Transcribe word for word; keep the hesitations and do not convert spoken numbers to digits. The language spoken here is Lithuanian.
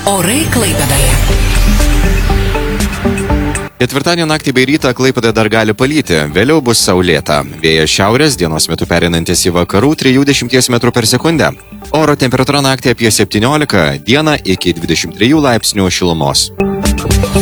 Orai Klaipėdoje. Ketvirtadienio naktį bei rytą Klaipėdoje dar gali palyti, vėliau bus saulėta. Vėjas šiaurės, dienos metu pereinantis į vakarų trijų dešimties metrų per sekundę. Oro temperatūra naktį apie septyniolika, dieną iki dvidešimt trijų laipsnių šilumos.